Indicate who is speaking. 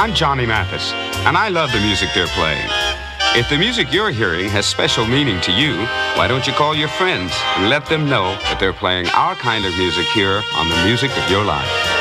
Speaker 1: I'm Johnny Mathis, and I love the music they're playing. If the music you're hearing has special meaning to you, why don't you call your friends and let them know that they're playing our kind of music here on the music of your life.